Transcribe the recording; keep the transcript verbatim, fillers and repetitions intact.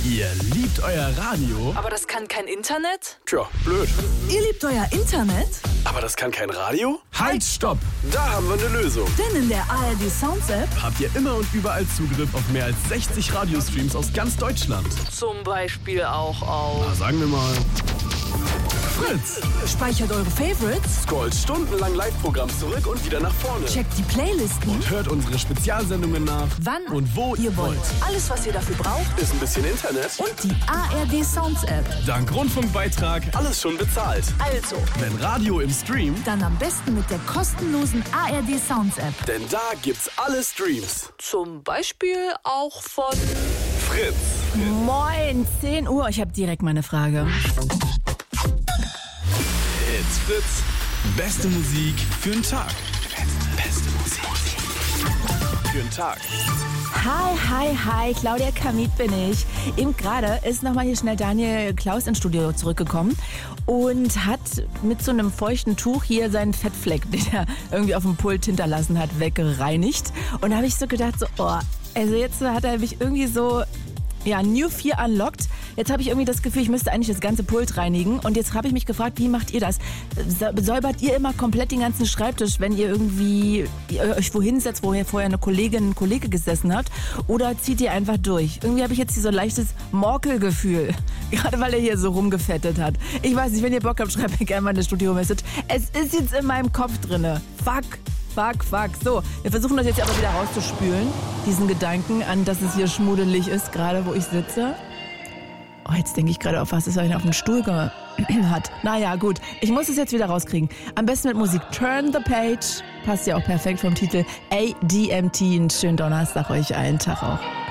Ihr liebt euer Radio? Aber das kann kein Internet? Tja, blöd. Ihr liebt euer Internet? Aber das kann kein Radio? Halt, stopp! Da haben wir eine Lösung. Denn in der A R D Sounds App Habt ihr immer und überall Zugriff auf mehr als sechzig Radiostreams aus ganz Deutschland. Zum Beispiel auch auf... Na, sagen wir mal... Fritz! speichert eure Favorites, Scrollt stundenlang Live-Programm zurück und wieder nach vorne. checkt die Playlisten, Und hört unsere Spezialsendungen nach, wann und wo ihr wollt. Alles, was ihr dafür braucht Ist ein bisschen Internet und die A R D Sounds App. dank Rundfunkbeitrag alles schon bezahlt. Also, Wenn Radio im Stream, Dann am besten mit der kostenlosen A R D Sounds App. denn da gibt's alle Streams. zum Beispiel auch von... Fritz. Moin, zehn Uhr. Ich habe direkt mal eine Frage. It's Fritz. Beste Musik für den Tag. Beste Musik für den Tag. Hi, hi, hi, Claudia Kamit bin ich. Eben gerade ist nochmal hier schnell Daniel Klaus ins Studio zurückgekommen und hat mit so einem feuchten Tuch hier seinen Fettfleck, den er irgendwie auf dem Pult hinterlassen hat, weggereinigt. Und da habe ich so gedacht, so, oh, also jetzt hat er mich irgendwie so, ja, New vier unlocked. Jetzt habe ich irgendwie das Gefühl, ich müsste eigentlich das ganze Pult reinigen. Und jetzt habe ich mich gefragt, wie macht ihr das? Säubert ihr immer komplett den ganzen Schreibtisch, wenn ihr irgendwie euch wohin setzt, wo ihr vorher eine Kollegin, ein Kollege gesessen hat? Oder zieht ihr einfach durch? Irgendwie habe ich jetzt hier so ein leichtes Morkelgefühl. Gerade weil er hier so rumgefettet hat. Ich weiß nicht, wenn ihr Bock habt, schreibt mir gerne mal eine Studio-Message. Es ist jetzt in meinem Kopf drinne. Fuck. Fuck, fuck. So, wir versuchen das jetzt aber wieder rauszuspülen. Diesen Gedanken an, dass es hier schmuddelig ist, gerade wo ich sitze. Oh, jetzt denke ich gerade, auf was es einen auf den Stuhl ge- hat. Naja, gut. Ich muss es jetzt wieder rauskriegen. Am besten mit Musik. Turn the Page. Passt ja auch perfekt vom Titel. A D M T. Einen schönen Donnerstag euch allen. Tag auch.